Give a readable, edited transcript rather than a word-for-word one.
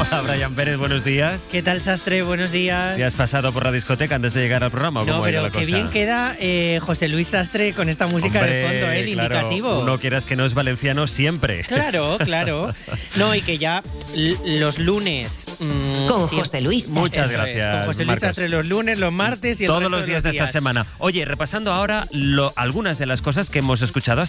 Hola, Brian Pérez, buenos días. ¿Qué tal, Sastre? Buenos días. ¿Te has pasado por la discoteca antes de llegar al programa? ¿O No, cómo ha ido pero la qué cosa? bien queda Claro, José Luis Sastre con esta música de fondo, el indicativo. Uno quieras que no es valenciano siempre. Claro, claro. No, y que ya los lunes... con sí, José Luis Sastre. Muchas gracias, con José Luis Marcos. Sastre los lunes, los martes y el Todos resto los días de esta semana. Oye, repasando ahora algunas de las cosas que hemos escuchado hasta